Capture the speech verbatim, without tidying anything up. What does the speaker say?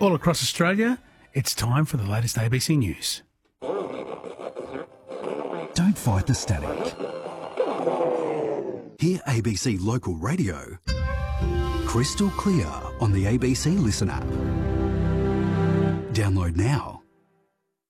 All across Australia, it's time for the latest A B C News. Don't fight the static. Hear A B C Local Radio crystal clear on the A B C Listen app. Download now.